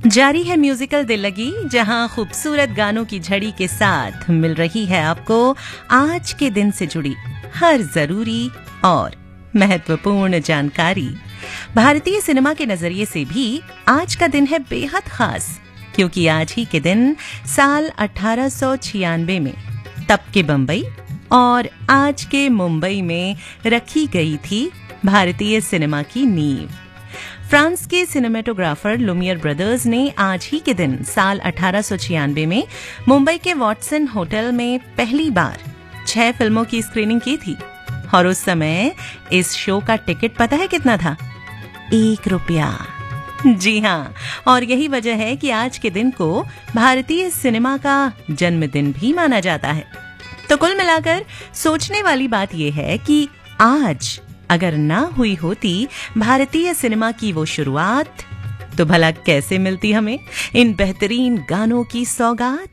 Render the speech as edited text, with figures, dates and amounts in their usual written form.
जारी है म्यूजिकल दिल लगी, जहां खूबसूरत गानों की झड़ी के साथ मिल रही है आपको आज के दिन से जुड़ी हर जरूरी और महत्वपूर्ण जानकारी। भारतीय सिनेमा के नजरिए से भी आज का दिन है बेहद खास, क्योंकि आज ही के दिन साल 1896 में तब के बंबई और आज के मुंबई में रखी गई थी भारतीय सिनेमा की नींव। फ्रांस के सिनेमेटोग्राफर लुमियर ब्रदर्स ने आज ही के दिन साल 1896 में मुंबई के वॉटसन होटल में पहली बार 6 फिल्मों की स्क्रीनिंग की थी। और उस समय इस शो का टिकट पता है कितना था? 1 रुपया। जी हाँ, और यही वजह है कि आज के दिन को भारतीय सिनेमा का जन्मदिन भी माना जाता है। तो कुल मिलाकर सोचने वाली बात यह है कि आज अगर ना हुई होती भारतीय सिनेमा की वो शुरुआत, तो भला कैसे मिलती हमें इन बेहतरीन गानों की सौगात।